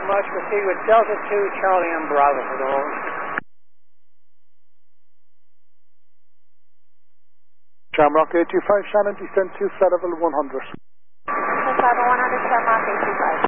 much. Proceed with Delta 2, Charlie and Bravo for the hold. Shamrock 825, Shannon, descend to flight level 100. Flight level 100, Shamrock 825.